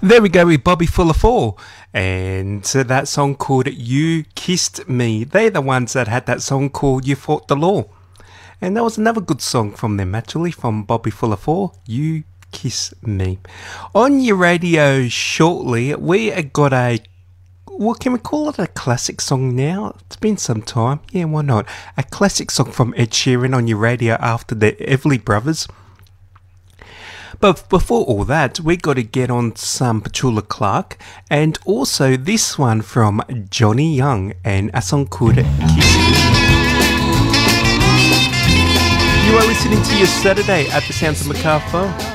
There we go with Bobby Fuller 4 and that song called You Kissed Me. They're the ones that had that song called You Fought the Law. And that was another good song from them actually, from Bobby Fuller 4, You Kiss Me. On your radio shortly, we got a, what can we call it, a classic song now? It's been some time. Yeah, why not? A classic song from Ed Sheeran on your radio after the Everly Brothers. But before all that, we got to get on some Petula Clark and also this one from Johnny Young and a song called Kiss Me. You are listening to your Saturday at the Sounds of Macarthur.